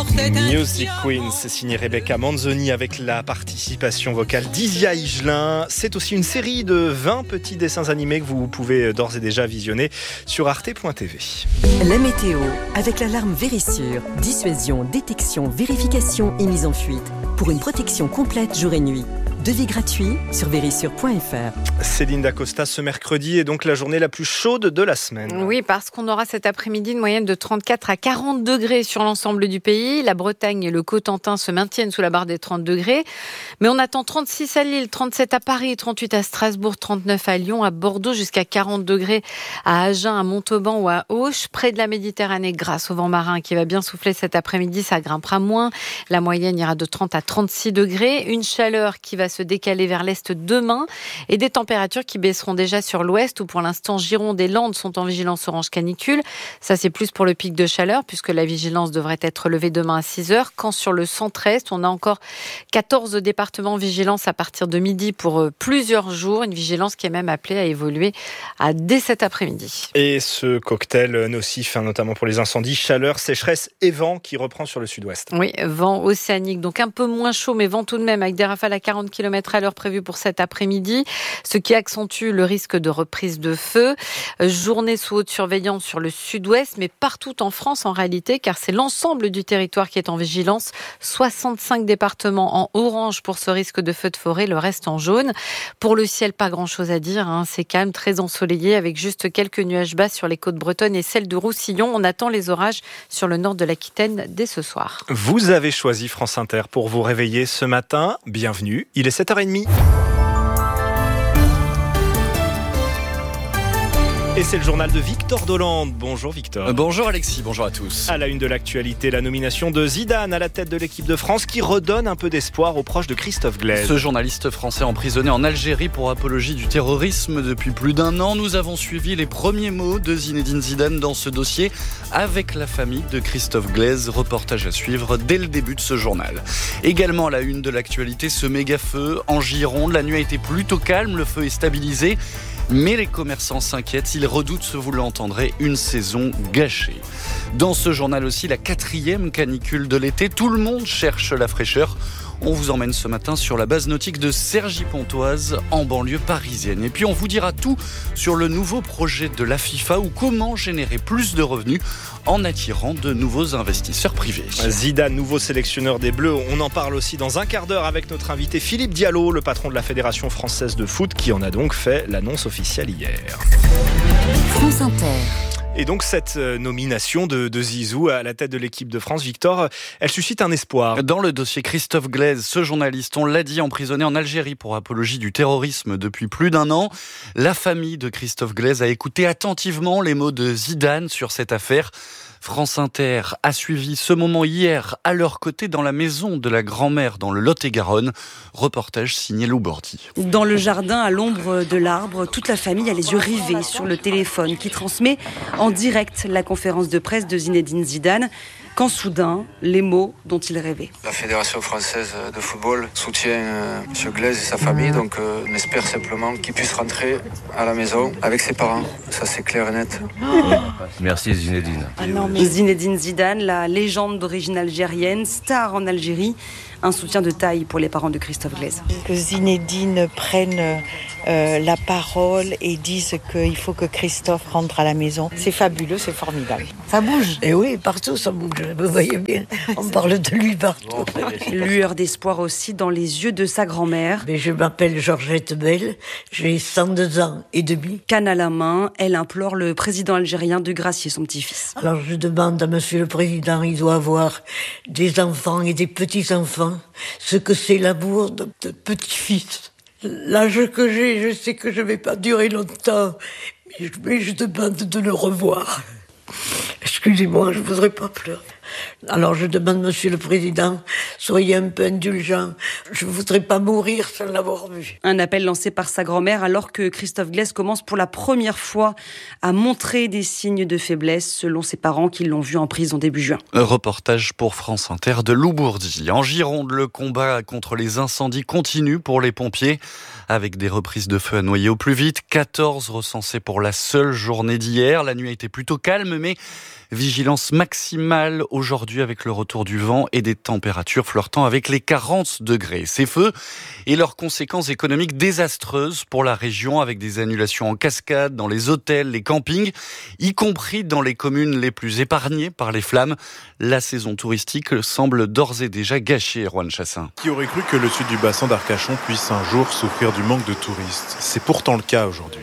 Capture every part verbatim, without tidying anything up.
Music Queen, c'est signé Rebecca Manzoni avec la participation vocale d'Isia Higelin. C'est aussi une série de vingt petits dessins animés que vous pouvez d'ores et déjà visionner sur arte point t v. La météo avec l'alarme Vérissure. Dissuasion, détection, vérification et mise en fuite. Pour une protection complète jour et nuit. Devis gratuit sur vérissure point f r. Céline Dacosta, ce mercredi est donc la journée la plus chaude de la semaine. Oui, parce qu'on aura cet après-midi une moyenne de trente-quatre à quarante degrés sur l'ensemble du pays. La Bretagne et le Cotentin se maintiennent sous la barre des trente degrés. Mais on attend trente-six à Lille, trente-sept à Paris, trente-huit à Strasbourg, trente-neuf à Lyon, à Bordeaux, jusqu'à quarante degrés à Agen, à Montauban ou à Auch. Près de la Méditerranée, grâce au vent marin qui va bien souffler cet après-midi, ça grimpera moins. La moyenne ira de trente à trente-six degrés. Une chaleur qui va se décaler vers l'est demain et des températures qui baisseront déjà sur l'ouest où pour l'instant Gironde et Landes sont en vigilance orange canicule. Ça c'est plus pour le pic de chaleur puisque la vigilance devrait être levée demain à six heures. Quand sur le centre-est, on a encore quatorze départements en vigilance à partir de midi pour plusieurs jours. Une vigilance qui est même appelée à évoluer à dès cet après-midi. Et ce cocktail nocif, hein, notamment pour les incendies, chaleur, sécheresse et vent qui reprend sur le sud-ouest. Oui, vent océanique, donc un peu moins chaud mais vent tout de même avec des rafales à quarante kilomètres à l'heure prévues pour cet après-midi, ce qui accentue le risque de reprise de feu. Journée sous haute surveillance sur le sud-ouest, mais partout en France en réalité, car c'est l'ensemble du territoire qui est en vigilance. soixante-cinq départements en orange pour ce risque de feu de forêt, le reste en jaune. Pour le ciel, pas grand-chose à dire, hein. C'est calme, très ensoleillé, avec juste quelques nuages bas sur les côtes bretonnes et celles de Roussillon. On attend les orages sur le nord de l'Aquitaine dès ce soir. Vous avez choisi France Inter pour vous réveiller ce matin. Bienvenue, il est sept heures trente. Et c'est le journal de Victor Dolande. Bonjour Victor. Bonjour Alexis, bonjour à tous. À la une de l'actualité, la nomination de Zidane à la tête de l'équipe de France qui redonne un peu d'espoir aux proches de Christophe Glaise. Ce journaliste français emprisonné en Algérie pour apologie du terrorisme depuis plus d'un an. Nous avons suivi les premiers mots de Zinedine Zidane dans ce dossier avec la famille de Christophe Glaise. Reportage à suivre dès le début de ce journal. Également à la une de l'actualité, ce méga feu en Gironde. La nuit a été plutôt calme, le feu est stabilisé. Mais les commerçants s'inquiètent, ils redoutent, vous l'entendrez, une saison gâchée. Dans ce journal aussi, la quatrième canicule de l'été, tout le monde cherche la fraîcheur. On vous emmène ce matin sur la base nautique de Cergy-Pontoise, en banlieue parisienne. Et puis on vous dira tout sur le nouveau projet de la FIFA ou comment générer plus de revenus en attirant de nouveaux investisseurs privés. Zidane, nouveau sélectionneur des Bleus, on en parle aussi dans un quart d'heure avec notre invité Philippe Diallo, le patron de la Fédération française de foot, qui en a donc fait l'annonce officielle hier. France Inter. Et donc cette nomination de, de Zizou à la tête de l'équipe de France, Victor, elle suscite un espoir. Dans le dossier Christophe Glaise, ce journaliste, on l'a dit, emprisonné en Algérie pour apologie du terrorisme depuis plus d'un an. La famille de Christophe Glaise a écouté attentivement les mots de Zidane sur cette affaire. France Inter a suivi ce moment hier à leur côté dans la maison de la grand-mère dans le Lot-et-Garonne. Reportage signé Lou Bordy. Dans le jardin, à l'ombre de l'arbre, toute la famille a les yeux rivés sur le téléphone qui transmet en direct la conférence de presse de Zinedine Zidane. Quand soudain, les mots dont il rêvait. La Fédération française de football soutient euh, M. Glaise et sa famille, donc euh, on espère simplement qu'il puisse rentrer à la maison avec ses parents. Ça c'est clair et net. Oh Merci Zinedine. Ah non, mais... Zinedine Zidane, la légende d'origine algérienne, star en Algérie, un soutien de taille pour les parents de Christophe Glaise. Que Zinedine prenne euh, la parole et dise qu'il faut que Christophe rentre à la maison. C'est fabuleux, c'est formidable. Ça bouge. Et oui, partout ça bouge, vous voyez bien. On parle de lui partout. Lueur d'espoir aussi dans les yeux de sa grand-mère. Mais je m'appelle Georgette Bell, j'ai cent deux ans et demi. Canne à la main, elle implore le président algérien de gracier son petit-fils. Alors je demande à monsieur le président, il doit avoir des enfants et des petits-enfants, ce que c'est l'amour de, de petit-fils. L'âge que j'ai, je sais que je ne vais pas durer longtemps, mais je, mais je demande de le revoir. Excusez-moi, je ne voudrais pas pleurer. Alors je demande, monsieur le président, soyez un peu indulgents. Je ne voudrais pas mourir sans l'avoir vu. Un appel lancé par sa grand-mère alors que Christophe Glaise commence pour la première fois à montrer des signes de faiblesse, selon ses parents qui l'ont vu en prison début juin. Un reportage pour France Inter de Lou Bourdi. En Gironde, le combat contre les incendies continue pour les pompiers, avec des reprises de feu à noyer au plus vite. quatorze recensés pour la seule journée d'hier. La nuit a été plutôt calme, mais vigilance maximale aujourd'hui avec le retour du vent et des températures flirtant avec les quarante degrés. Ces feux et leurs conséquences économiques désastreuses pour la région, avec des annulations en cascade dans les hôtels, les campings, y compris dans les communes les plus épargnées par les flammes. La saison touristique semble d'ores et déjà gâchée, Erwan Chassin. Qui aurait cru que le sud du bassin d'Arcachon puisse un jour souffrir du manque de touristes ? C'est pourtant le cas aujourd'hui.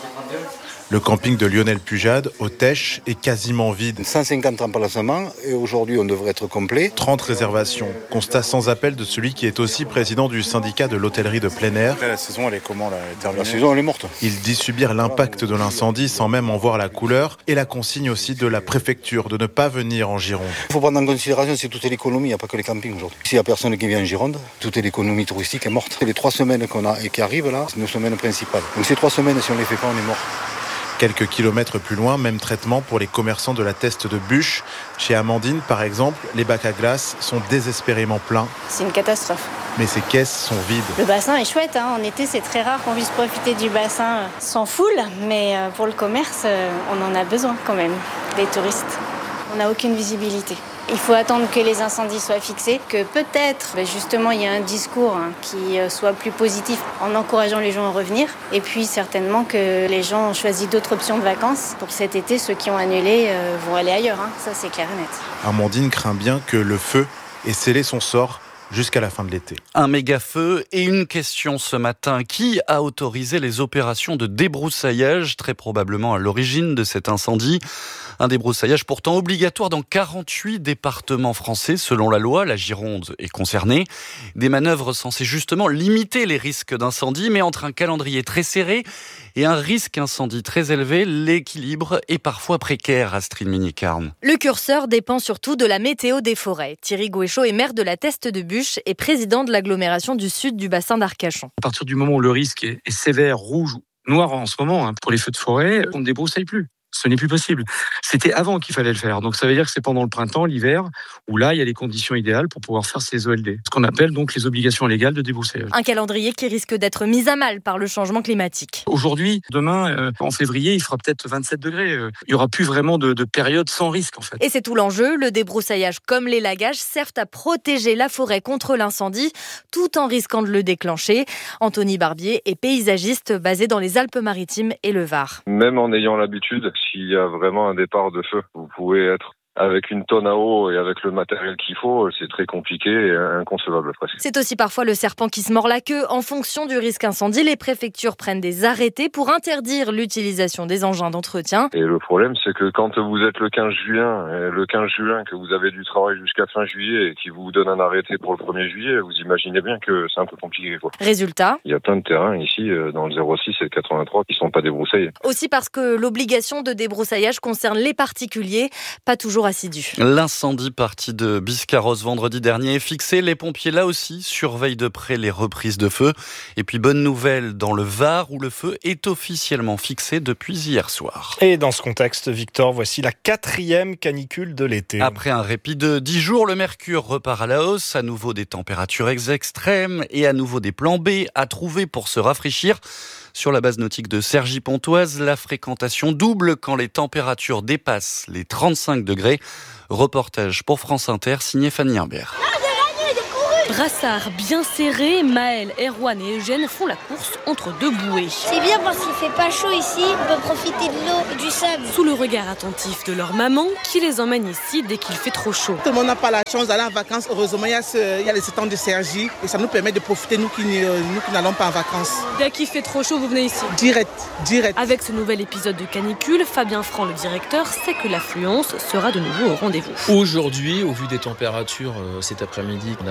Le camping de Lionel Pujade, au Tèche, est quasiment vide. cent cinquante remplacements et aujourd'hui on devrait être complet. trente réservations. Constat sans appel de celui qui est aussi président du syndicat de l'hôtellerie de plein air. La saison elle est comment là ? Elle est terminée ? La saison elle est morte. Il dit subir l'impact de l'incendie sans même en voir la couleur et la consigne aussi de la préfecture de ne pas venir en Gironde. Il faut prendre en considération c'est toute l'économie, il n'y a pas que les campings aujourd'hui. S'il n'y a personne qui vient en Gironde, toute l'économie touristique est morte. Les trois semaines qu'on a et qui arrivent là, c'est nos semaines principales. Donc ces trois semaines, si on ne les fait pas, on est mort. Quelques kilomètres plus loin, même traitement pour les commerçants de la Teste de Bûche. Chez Amandine, par exemple, les bacs à glace sont désespérément pleins. C'est une catastrophe. Mais ces caisses sont vides. Le bassin est chouette, hein. En été c'est très rare qu'on puisse profiter du bassin sans foule, mais pour le commerce, on en a besoin quand même, des touristes. On n'a aucune visibilité. Il faut attendre que les incendies soient fixés, que peut-être justement il y a un discours qui soit plus positif en encourageant les gens à revenir. Et puis certainement que les gens ont choisi d'autres options de vacances. Pour cet été, ceux qui ont annulé vont aller ailleurs, hein. Ça c'est clair et net. Amandine craint bien que le feu ait scellé son sort jusqu'à la fin de l'été. Un méga feu et une question ce matin. Qui a autorisé les opérations de débroussaillage, très probablement à l'origine de cet incendie ? Un débroussaillage pourtant obligatoire dans quarante-huit départements français selon la loi. La Gironde est concernée. Des manœuvres censées justement limiter les risques d'incendie, mais entre un calendrier très serré et un risque incendie très élevé, l'équilibre est parfois précaire, Astrid Minicarne. Le curseur dépend surtout de la météo des forêts. Thierry Gouéchaud est maire de la Teste de Bûche et président de l'agglomération du sud du bassin d'Arcachon. À partir du moment où le risque est sévère, rouge ou noir en ce moment, hein, pour les feux de forêt, on ne débroussaille plus. Ce n'est plus possible. C'était avant qu'il fallait le faire. Donc ça veut dire que c'est pendant le printemps, l'hiver, où là, il y a les conditions idéales pour pouvoir faire ces O L D. Ce qu'on appelle donc les obligations légales de débroussaillage. Un calendrier qui risque d'être mis à mal par le changement climatique. Aujourd'hui, demain, euh, en février, il fera peut-être vingt-sept degrés. Euh, il n'y aura plus vraiment de, de période sans risque, en fait. Et c'est tout l'enjeu. Le débroussaillage comme l'élagage servent à protéger la forêt contre l'incendie, tout en risquant de le déclencher. Anthony Barbier est paysagiste basé dans les Alpes-Maritimes et le Var. Même en ayant l'habitude, s'il y a vraiment un départ de feu, vous pouvez être avec une tonne à eau et avec le matériel qu'il faut, c'est très compliqué et inconcevable presque. C'est aussi parfois le serpent qui se mord la queue. En fonction du risque incendie, les préfectures prennent des arrêtés pour interdire l'utilisation des engins d'entretien. Et le problème, c'est que quand vous êtes le quinze juin, le quinze juin, que vous avez du travail jusqu'à fin juillet et qui vous donne un arrêté pour le premier juillet, vous imaginez bien que c'est un peu compliqué, quoi. Résultat ? Il y a plein de terrains ici, dans le zéro six et le quatre-vingt-trois, qui ne sont pas débroussaillés. Aussi parce que l'obligation de débroussaillage concerne les particuliers, pas toujours assidus. L'incendie parti de Biscarrosse vendredi dernier est fixé. Les pompiers, là aussi, surveillent de près les reprises de feu. Et puis, bonne nouvelle dans le Var, où le feu est officiellement fixé depuis hier soir. Et dans ce contexte, Victor, voici la quatrième canicule de l'été. Après un répit de dix jours, le mercure repart à la hausse. À nouveau des températures extrêmes et à nouveau des plans B à trouver pour se rafraîchir. Sur la base nautique de Cergy-Pontoise, la fréquentation double quand les températures dépassent les trente-cinq degrés. Reportage pour France Inter, signé Fanny Imbert. Brassard bien serré, Maël, Erwan et Eugène font la course entre deux bouées. C'est bien parce qu'il fait pas chaud ici, on peut profiter de l'eau et du sable. Sous le regard attentif de leur maman qui les emmène ici dès qu'il fait trop chaud. Tout le monde n'a pas la chance d'aller en vacances. Heureusement, il y a, ce, il y a les étangs de Cergy et ça nous permet de profiter, nous qui, nous qui n'allons pas en vacances. Dès qu'il fait trop chaud, vous venez ici ? Direct, direct. Avec ce nouvel épisode de canicule, Fabien Franc, le directeur, sait que l'affluence sera de nouveau au rendez-vous. Aujourd'hui, au vu des températures, euh, cet après-midi, on attend euh,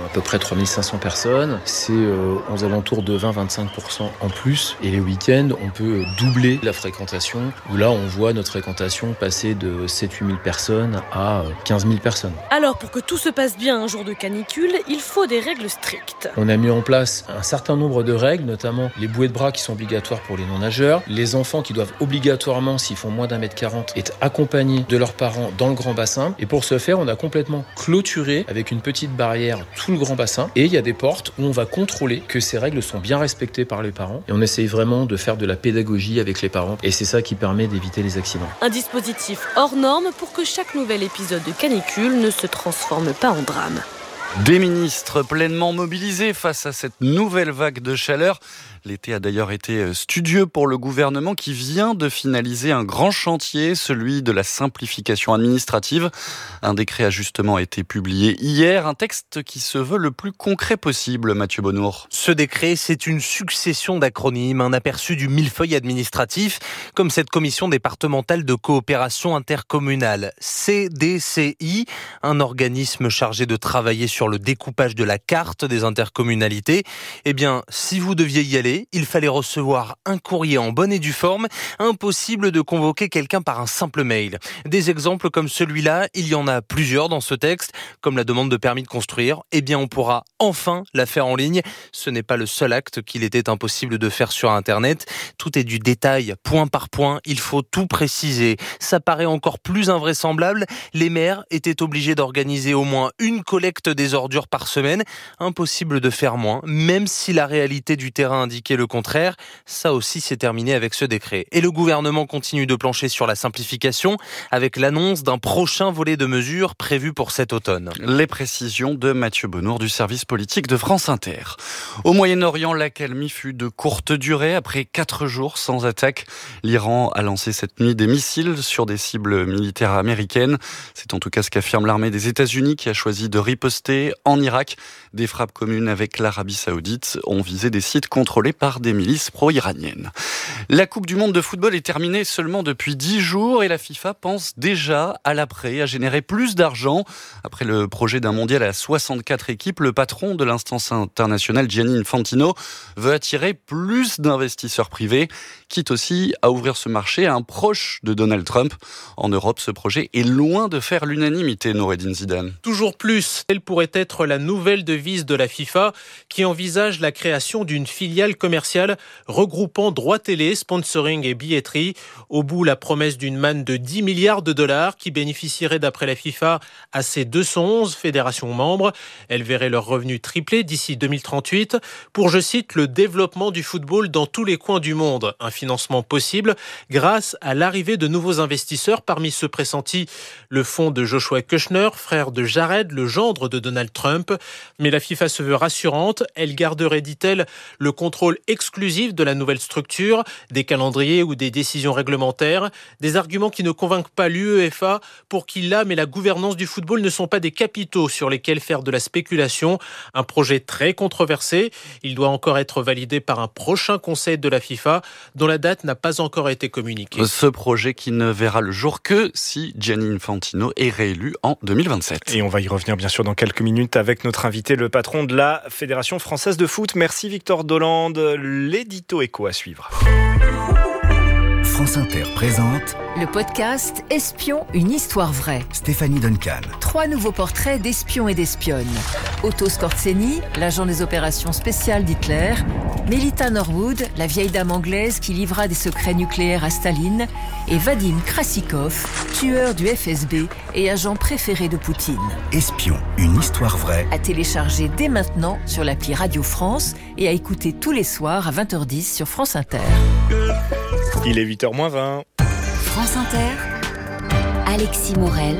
à peu près trois mille cinq cents personnes. C'est euh, aux alentours de vingt à vingt-cinq pour cent en plus. Et les week-ends, on peut doubler la fréquentation, où là, on voit notre fréquentation passer de sept à huit mille personnes à quinze mille personnes. Alors, pour que tout se passe bien un jour de canicule, il faut des règles strictes. On a mis en place un certain nombre de règles, notamment les bouées de bras qui sont obligatoires pour les non-nageurs, les enfants qui doivent obligatoirement, s'ils font moins d'un mètre quarante, être accompagnés de leurs parents dans le grand bassin. Et pour ce faire, on a complètement clôturé avec une petite barrière tout le grand bassin. Et il y a des portes où on va contrôler que ces règles sont bien respectées par les parents. Et on essaye vraiment de faire de la pédagogie avec les parents. Et c'est ça qui permet d'éviter les accidents. Un dispositif hors norme pour que chaque nouvel épisode de canicule ne se transforme pas en drame. Des ministres pleinement mobilisés face à cette nouvelle vague de chaleur. L'été a d'ailleurs été studieux pour le gouvernement qui vient de finaliser un grand chantier, celui de la simplification administrative. Un décret a justement été publié hier, un texte qui se veut le plus concret possible, Mathieu Bonnour. Ce décret, c'est une succession d'acronymes, un aperçu du millefeuille administratif, comme cette commission départementale de coopération intercommunale, C D C I, un organisme chargé de travailler sur le découpage de la carte des intercommunalités. Eh bien, si vous deviez y aller, il fallait recevoir un courrier en bonne et due forme, impossible de convoquer quelqu'un par un simple mail. Des exemples comme celui-là, il y en a plusieurs dans ce texte, comme la demande de permis de construire. Eh bien, on pourra enfin la faire en ligne. Ce n'est pas le seul acte qu'il était impossible de faire sur Internet. Tout est du détail, point par point, il faut tout préciser. Ça paraît encore plus invraisemblable. Les maires étaient obligés d'organiser au moins une collecte des ordures par semaine. Impossible de faire moins, même si la réalité du terrain indique le contraire. Ça aussi, c'est terminé avec ce décret. Et le gouvernement continue de plancher sur la simplification avec l'annonce d'un prochain volet de mesures prévu pour cet automne. Les précisions de Mathieu Bonnour du service politique de France Inter. Au Moyen-Orient, l'accalmie fut de courte durée. Après quatre jours sans attaque, l'Iran a lancé cette nuit des missiles sur des cibles militaires américaines. C'est en tout cas ce qu'affirme l'armée des États-Unis qui a choisi de riposter en Irak. Des frappes communes avec l'Arabie Saoudite ont visé des sites contrôlés par des milices pro-iraniennes. La Coupe du Monde de football est terminée seulement depuis dix jours et la FIFA pense déjà à l'après, à générer plus d'argent. Après le projet d'un mondial à soixante-quatre équipes, le patron de l'instance internationale, Gianni Infantino, veut attirer plus d'investisseurs privés, quitte aussi à ouvrir ce marché à un proche de Donald Trump. En Europe, ce projet est loin de faire l'unanimité, Noureddine Zidane. Toujours plus, elle pourrait être la nouvelle devise de la FIFA qui envisage la création d'une filiale commerciale regroupant droits télé, sponsoring et billetterie. Au bout, la promesse d'une manne de dix milliards de dollars qui bénéficierait d'après la FIFA à ses deux cent onze fédérations membres. Elle verrait leurs revenus tripler d'ici deux mille trente-huit pour, je cite, le développement du football dans tous les coins du monde. Un financement possible grâce à l'arrivée de nouveaux investisseurs, parmi ceux pressentis le fonds de Joshua Kushner, frère de Jared, le gendre de Donald Trump. Mais la FIFA se veut rassurante. Elle garderait, dit-elle, le contrôle exclusif de la nouvelle structure, des calendriers ou des décisions réglementaires, des arguments qui ne convainquent pas l'UEFA pour qui l'âme et la gouvernance du football ne sont pas des capitaux sur lesquels faire de la spéculation. Un projet très controversé. Il doit encore être validé par un prochain conseil de la FIFA dont la date n'a pas encore été communiquée. Ce projet qui ne verra le jour que si Gianni Infantino est réélu en deux mille vingt-sept. Et on va y revenir bien sûr dans quelques minutes avec notre invité, le patron de la Fédération française de foot. Merci Victor Dolande. L'édito écho à suivre. France Inter présente le podcast Espion, une histoire vraie. Stéphanie Duncan. Trois nouveaux portraits d'espions et d'espionnes. Otto Skorzeny, l'agent des opérations spéciales d'Hitler. Melita Norwood, la vieille dame anglaise qui livra des secrets nucléaires à Staline. Et Vadim Krasikov, tueur du F S B et agent préféré de Poutine. Espion, une histoire vraie. À télécharger dès maintenant sur l'appli Radio France et à écouter tous les soirs à vingt heures dix sur France Inter. Il est huit heures moins vingt. France Inter, Alexis Morel,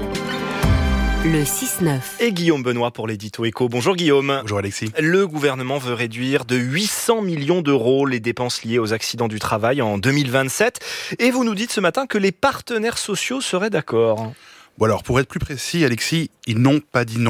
le six neuf. Et Guillaume Benoît pour l'édito écho. Bonjour Guillaume. Bonjour Alexis. Le gouvernement veut réduire de huit cents millions d'euros les dépenses liées aux accidents du travail en deux mille vingt-sept. Et vous nous dites ce matin que les partenaires sociaux seraient d'accord. Bon alors, pour être plus précis, Alexis, ils n'ont pas dit non.